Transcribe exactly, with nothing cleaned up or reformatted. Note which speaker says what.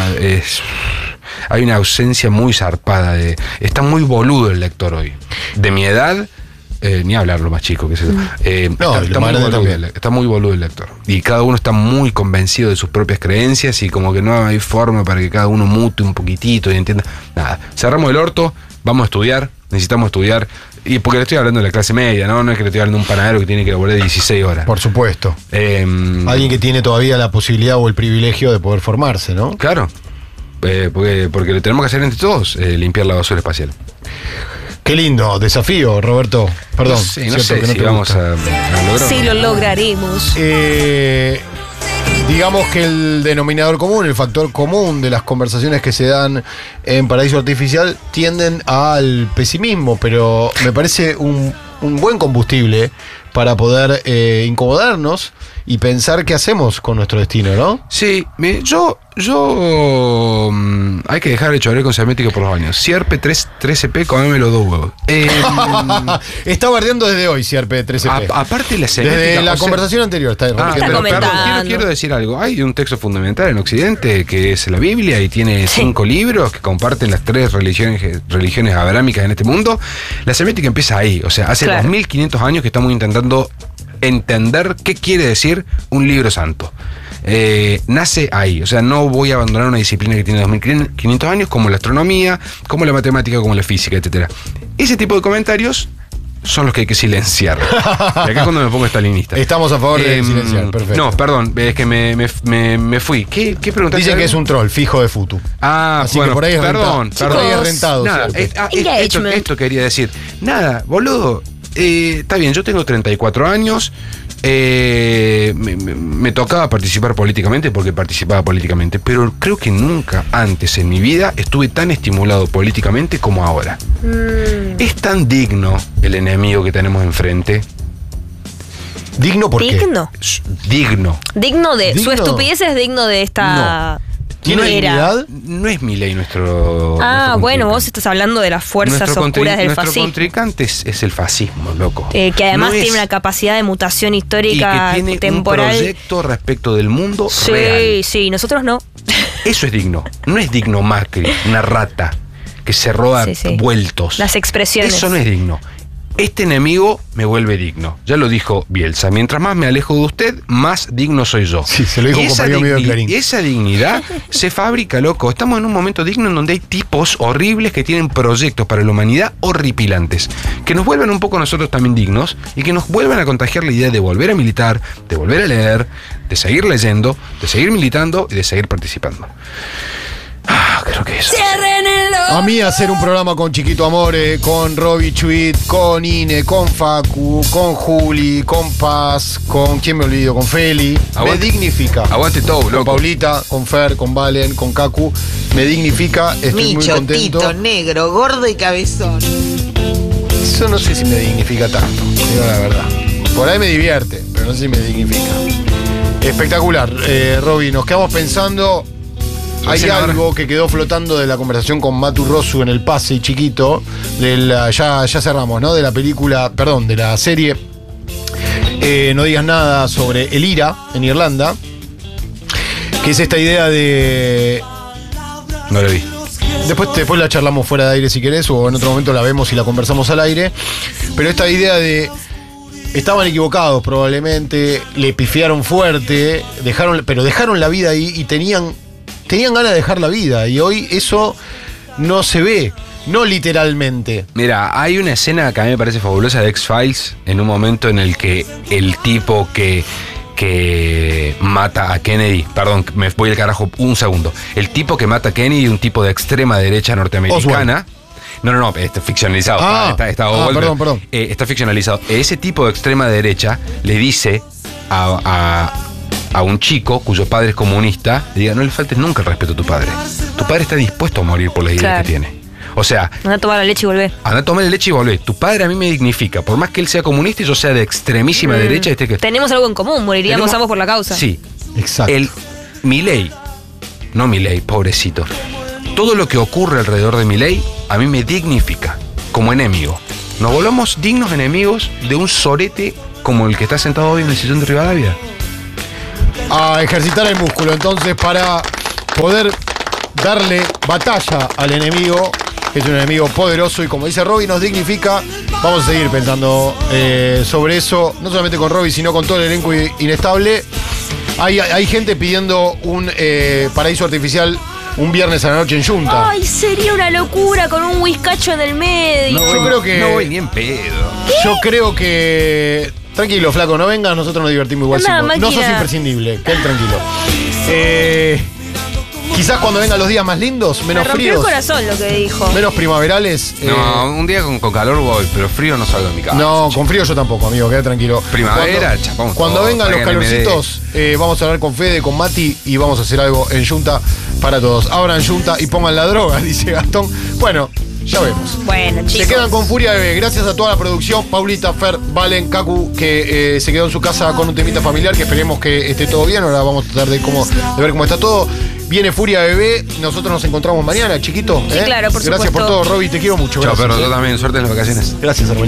Speaker 1: una... Es, hay una ausencia muy zarpada. De, está muy boludo el lector hoy. De mi edad... Eh, ni hablar lo más chico que es eso. Eh, no, está, está, muy boludo, está muy boludo el lector. Y cada uno está muy convencido de sus propias creencias y como que no hay forma para que cada uno mute un poquitito y entienda. Nada, cerramos el orto, vamos a estudiar, necesitamos estudiar. Y porque le estoy hablando de la clase media, ¿no? No es que le estoy hablando de un panadero que tiene que laburar dieciséis horas.
Speaker 2: Por supuesto.
Speaker 1: Eh,
Speaker 2: Alguien que tiene todavía la posibilidad o el privilegio de poder formarse, ¿no?
Speaker 1: Claro. Eh, porque, porque lo tenemos que hacer entre todos, eh, limpiar la basura espacial.
Speaker 2: Qué lindo desafío, Roberto. Perdón.
Speaker 1: Sí, no sé que no si vamos a, a lograr.
Speaker 3: Sí, lo lograremos.
Speaker 2: Eh, digamos que el denominador común, el factor común de las conversaciones que se dan en Paraíso Artificial tienden al pesimismo, pero me parece un, un buen combustible para poder eh, incomodarnos y pensar qué hacemos con nuestro destino, ¿no?
Speaker 1: Sí, yo, yo um, hay que dejar de chorar con Semiótica por los años. Sierpe trece P, comémelo dos huevos. Eh,
Speaker 2: está bardeando desde hoy Sierpe trece P.
Speaker 1: A, aparte la Semiótica.
Speaker 2: Desde la conversación sea, anterior está,
Speaker 3: ah, está
Speaker 1: pero,
Speaker 3: comentando.
Speaker 1: Perdón, quiero, quiero decir algo. Hay un texto fundamental en Occidente que es la Biblia y tiene cinco sí. libros que comparten las tres religiones, religiones abrámicas en este mundo. La Semiótica empieza ahí. O sea, hace claro. dos mil quinientos años que estamos intentando entender qué quiere decir un libro santo. Eh, nace ahí, o sea, no voy a abandonar una disciplina que tiene dos mil quinientos años, como la astronomía, como la matemática, como la física, etcétera. Ese tipo de comentarios son los que hay que silenciar. Y acá cuando me pongo estalinista.
Speaker 2: Estamos a favor de eh, silenciar, perfecto.
Speaker 1: No, perdón, es que me, me, me, me fui. ¿Qué, qué preguntaste?
Speaker 2: Dicen que es un troll, fijo de Futu.
Speaker 1: Ah,
Speaker 2: así
Speaker 1: bueno,
Speaker 2: que por ahí es
Speaker 1: perdón,
Speaker 2: rentado. Por ahí es rentado.
Speaker 1: Nada, es, ah, esto, esto quería decir. Nada, boludo. Eh, está bien, yo tengo treinta y cuatro años. Eh, me, me, me tocaba participar políticamente porque participaba políticamente, pero creo que nunca antes en mi vida estuve tan estimulado políticamente como ahora. Mm. Es tan digno el enemigo que tenemos enfrente.
Speaker 2: ¿Digno por qué?
Speaker 3: Digno.
Speaker 1: Digno.
Speaker 3: Digno de.
Speaker 2: ¿Digno?
Speaker 3: Su estupidez es digno de esta.
Speaker 1: No. ¿Tiene dignidad? No es Milei nuestro.
Speaker 3: Ah,
Speaker 1: nuestro
Speaker 3: bueno, vos estás hablando de las fuerzas
Speaker 1: nuestro
Speaker 3: oscuras del
Speaker 1: nuestro
Speaker 3: fascismo.
Speaker 1: Nuestro contrincante es, es el fascismo, loco.
Speaker 3: Eh, que además
Speaker 1: no
Speaker 3: tiene
Speaker 1: es,
Speaker 3: una capacidad de mutación histórica,
Speaker 1: y que tiene
Speaker 3: temporal.
Speaker 1: Un proyecto respecto del mundo
Speaker 3: sí,
Speaker 1: real.
Speaker 3: Sí, sí, nosotros no.
Speaker 1: Eso es digno. No es digno Macri, una rata que se roba sí, sí. vueltos.
Speaker 3: Las expresiones.
Speaker 1: Eso no es digno. Este enemigo me vuelve digno. Ya lo dijo Bielsa. Mientras más me alejo de usted, más digno soy yo.
Speaker 2: Sí, se lo dijo un compañero mío de Clarín.
Speaker 1: Esa dignidad se fabrica, loco. Estamos en un momento digno en donde hay tipos horribles que tienen proyectos para la humanidad horripilantes. Que nos vuelven un poco nosotros también dignos y que nos vuelvan a contagiar la idea de volver a militar, de volver a leer, de seguir leyendo, de seguir militando y de seguir participando. Ah, creo que eso.
Speaker 2: A mí hacer un programa con Chiquito Amore, con Robbie Chuit, con Ine, con Facu, con Juli, con Paz, con ¿quién me olvido? Con Feli. Aguante, me dignifica.
Speaker 1: Aguante todo, loco.
Speaker 2: Con Paulita, con Fer, con Valen, con Cacu. Me dignifica, estoy
Speaker 4: Micho,
Speaker 2: muy contento.
Speaker 4: Tito, negro, gordo y cabezón.
Speaker 2: Eso no sé si me dignifica tanto, digo la verdad. Por ahí me divierte, pero no sé si me dignifica. Espectacular, eh, Robbie, nos quedamos pensando. Hay algo que quedó flotando de la conversación con Matu Rosu en el pase chiquito, de la, ya, ya cerramos, ¿no? De la película, perdón, de la serie eh, No digas nada sobre el IRA en Irlanda, que es esta idea de...
Speaker 1: No la vi.
Speaker 2: Después, después la charlamos fuera de aire si querés, o en otro momento la vemos y la conversamos al aire, pero esta idea de... Estaban equivocados probablemente, le pifiaron fuerte, dejaron, pero dejaron la vida ahí y tenían... Tenían ganas de dejar la vida y hoy eso no se ve, no literalmente.
Speaker 1: Mira, hay una escena que a mí me parece fabulosa de X-Files en un momento en el que el tipo que, que mata a Kennedy, perdón, me voy al carajo un segundo, el tipo que mata a Kennedy, un tipo de extrema derecha norteamericana. Oswald. No, no, no, está ficcionalizado.
Speaker 2: Ah,
Speaker 1: está, está,
Speaker 2: ah, perdón, perdón.
Speaker 1: Eh, está ficcionalizado. Ese tipo de extrema derecha le dice a... a a un chico cuyo padre es comunista, le diga, no le faltes nunca el respeto a tu padre. Tu padre está dispuesto a morir por la idea claro. que tiene. O sea...
Speaker 3: Anda a tomar la leche y volver.
Speaker 1: Anda a tomar la leche y volver. Tu padre a mí me dignifica. Por más que él sea comunista y yo sea de extremísima mm. derecha... Este que...
Speaker 3: Tenemos algo en común, moriríamos
Speaker 1: Tenemos...
Speaker 3: ambos por la causa.
Speaker 1: Sí.
Speaker 2: Exacto.
Speaker 1: El Milei, no Milei, pobrecito. Todo lo que ocurre alrededor de Milei a mí me dignifica como enemigo. Nos volvamos dignos enemigos de un sorete como el que está sentado hoy en el sillón de Rivadavia.
Speaker 2: A ejercitar el músculo entonces para poder darle batalla al enemigo, que es un enemigo poderoso y como dice Robbie, nos dignifica. Vamos a seguir pensando eh, sobre eso, no solamente con Robbie, sino con todo el elenco inestable. Hay, hay gente pidiendo un eh, paraíso artificial un viernes a la noche en Junta.
Speaker 3: Ay, sería una locura con un whiskacho en el medio.
Speaker 1: No,
Speaker 2: Yo
Speaker 1: voy,
Speaker 2: creo que-
Speaker 1: no voy ni en pedo.
Speaker 2: Yo creo que... Tranquilo, flaco, no vengas, nosotros nos divertimos igual.
Speaker 3: Anda,
Speaker 2: sin vos. No sos
Speaker 3: máquina.
Speaker 2: imprescindible, quédate tranquilo. Eh, quizás cuando vengan los días más lindos,
Speaker 3: Me
Speaker 2: menos
Speaker 3: rompió el
Speaker 2: fríos,
Speaker 3: corazón lo que dijo.
Speaker 2: menos primaverales. eh,
Speaker 1: No, un día con, con calor voy, pero frío no salgo de mi casa.
Speaker 2: No, con frío yo tampoco, amigo, quédate tranquilo.
Speaker 1: Primavera,
Speaker 2: Cuando,
Speaker 1: chapamos
Speaker 2: cuando
Speaker 1: todo,
Speaker 2: vengan los
Speaker 1: traigan M D.
Speaker 2: calorcitos, eh, vamos a hablar con Fede, con Mati y vamos a hacer algo en Junta para todos. Abran Junta y pongan la droga, dice Gastón. Bueno, ya vemos.
Speaker 3: Bueno, chicos.
Speaker 2: Se quedan con Furia Bebé. Gracias a toda la producción. Paulita, Fer, Valen, Kaku, que eh, se quedó en su casa con un temita familiar, que esperemos que esté todo bien. Ahora vamos a tratar de, cómo, de ver cómo está todo. Viene Furia Bebé. Nosotros nos encontramos mañana, chiquito.
Speaker 3: Sí,
Speaker 2: ¿eh?
Speaker 3: claro, por
Speaker 2: Gracias
Speaker 3: supuesto.
Speaker 2: por todo, Robbie. Te quiero mucho.
Speaker 1: Chao,
Speaker 2: Gracias,
Speaker 1: perro,
Speaker 2: ¿eh?
Speaker 1: yo también. Suerte en las vacaciones.
Speaker 2: Gracias, hermano.